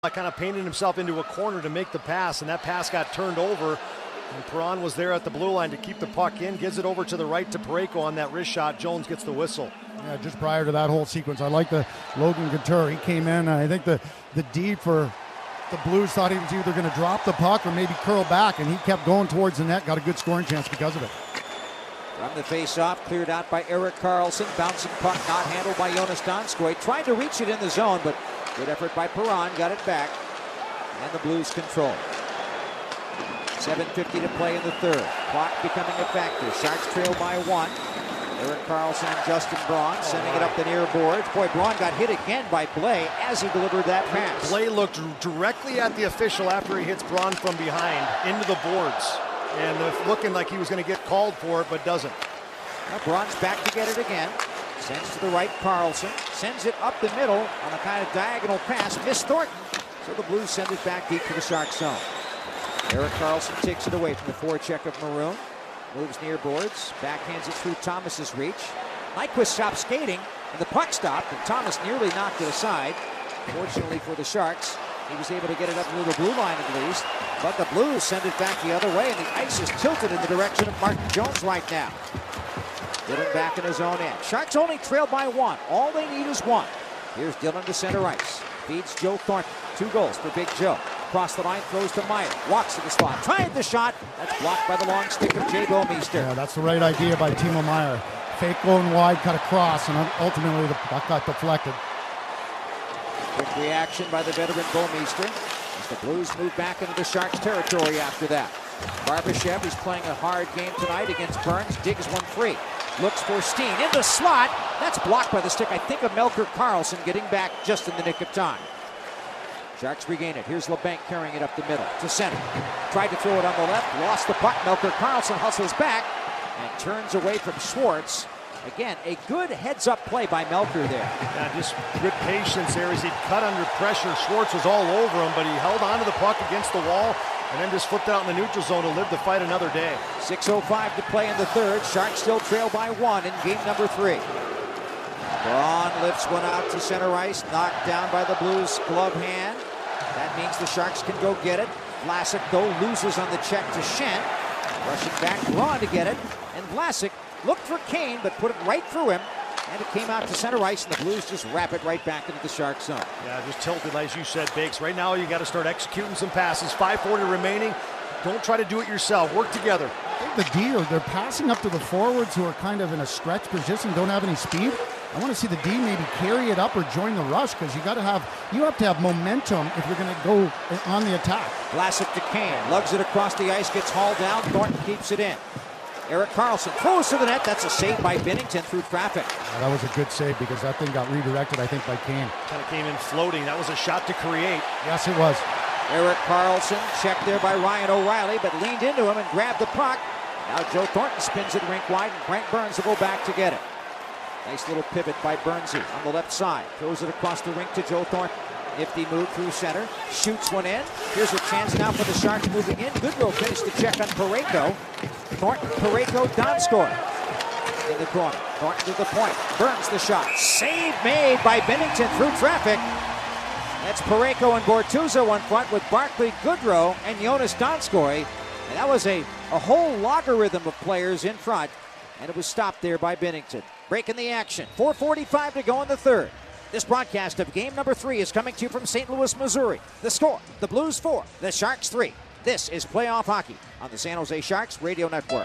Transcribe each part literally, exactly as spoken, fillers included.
kind of painted himself into a corner to make the pass, and that pass got turned over. And Perron was there at the blue line to keep the puck in, gives it over to the right to Parayko on that wrist shot. Jones gets the whistle. Yeah, just prior to that whole sequence, I like the Logan Couture. He came in, I think the, the D for the Blues thought he was either going to drop the puck or maybe curl back, and he kept going towards the net, got a good scoring chance because of it. From the face-off, cleared out by Erik Karlsson. Bouncing puck not handled by Jonas Donskoy. Tried to reach it in the zone, but good effort by Perron. Got it back. And the Blues control. seven fifty to play in the third. Clock becoming a factor. Sharks trail by one. Erik Karlsson and Justin Braun sending it up the near boards. Boy, Braun got hit again by Blais as he delivered that pass. Blais looked directly at the official after he hits Braun from behind into the boards. And looking like he was going to get called for it, but doesn't. Now Braun's back to get it again. Sends to the right Karlsson. Sends it up the middle on a kind of diagonal pass. Missed Thornton. So the Blues send it back deep to the Sharks zone. Erik Karlsson takes it away from the forecheck of Maroon. Moves near boards. Backhands it through Thomas's reach. Nyquist stopped skating, and the puck stopped, and Thomas nearly knocked it aside. Fortunately for the Sharks, he was able to get it up near the blue line at least. But the Blues send it back the other way, and the ice is tilted in the direction of Martin Jones right now. Dillon back in his own end. Sharks only trail by one. All they need is one. Here's Dillon to center ice. Feeds Joe Thornton. Two goals for Big Joe. Across the line, throws to Meyer. Walks to the slot. Tried the shot. That's blocked by the long stick of Jay Bouwmeester. Yeah, that's the right idea by Timo Meyer. Fake going wide, cut across, and ultimately the puck got deflected. Quick reaction by the veteran Bouwmeester as the Blues move back into the Sharks territory after that. Barbashev is playing a hard game tonight against Burns. Digs one free. Looks for Steen in the slot. That's blocked by the stick, I think, of Melker Karlsson, getting back just in the nick of time. Sharks regain it. Here's LeBanc carrying it up the middle to center. Tried to throw it on the left. Lost the puck. Melker Karlsson hustles back and turns away from Schwartz. Again, a good heads-up play by Melker there. Yeah, just good patience there as he cut under pressure. Schwartz was all over him, but he held onto the puck against the wall and then just flipped out in the neutral zone to live to fight another day. six oh five to play in the third. Sharks still trail by one in game number three. Braun lifts one out to center ice, knocked down by the Blues' glove hand. That means the Sharks can go get it. Vlasic, though, loses on the check to Schenn. Rushing back, Braun to get it. And Vlasic looked for Kane, but put it right through him. And it came out to center ice, and the Blues just wrap it right back into the Sharks zone. Yeah, just tilted, as you said, Bakes. Right now, you got to start executing some passes. five forty remaining. Don't try to do it yourself. Work together. I think the D, they're passing up to the forwards who are kind of in a stretch position, don't have any speed. I want to see the D maybe carry it up or join the rush, because you got to have you have to have momentum if you're going to go on the attack. Vlasic to Kane, lugs it across the ice, gets hauled down. Thornton keeps it in. Erik Karlsson throws to the net. That's a save by Binnington through traffic. Yeah, that was a good save because that thing got redirected, I think, by Kane. Kind of came in floating. That was a shot to create. Yes, it was. Erik Karlsson checked there by Ryan O'Reilly, but leaned into him and grabbed the puck. Now Joe Thornton spins it rink wide, and Brent Burns will go back to get it. Nice little pivot by Burnsy on the left side. Throws it across the rink to Joe Thornton. Nifty move through center. Shoots one in. Here's a chance now for the Sharks moving in. Goodrow finished the check on Parayko. Thornton, Parayko, Donskoy in the corner. Thornton to the point. Burns the shot. Save made by Binnington through traffic. That's Parayko and Bortuzzo on front with Barclay Goodrow and Jonas Donskoy. And that was a, a whole logarithm of players in front. And it was stopped there by Binnington. Breaking the action. four forty-five to go in the third. This broadcast of game number three is coming to you from Saint Louis, Missouri. The score, the Blues four, the Sharks three. This is playoff hockey on the San Jose Sharks Radio Network.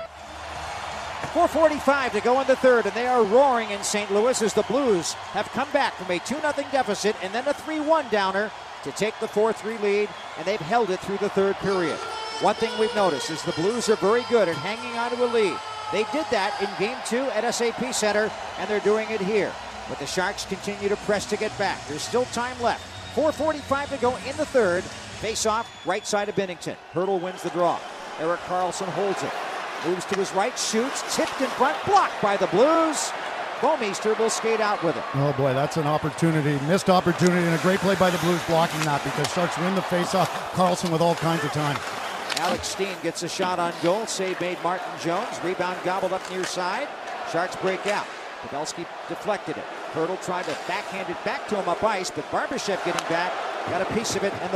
four forty-five to go in the third, and they are roaring in Saint Louis as the Blues have come back from a two nothing deficit and then a three one downer to take the four three lead, and they've held it through the third period. One thing we've noticed is the Blues are very good at hanging on to a lead. They did that in game two at S A P Center, and they're doing it here. But the Sharks continue to press to get back. There's still time left. four forty-five to go in the third. Face-off, right side of Binnington. Hurdle wins the draw. Erik Karlsson holds it. Moves to his right, shoots, tipped in front, blocked by the Blues. Bouwmeester will skate out with it. Oh boy, that's an opportunity. Missed opportunity, and a great play by the Blues blocking that, because Sharks win the face-off. Karlsson with all kinds of time. Alex Steen gets a shot on goal. Save made Martin Jones. Rebound gobbled up near side. Sharks break out. Pavelski deflected it. Hurdle tried to backhand it back to him up ice, but Barbashev getting back got a piece of it, and the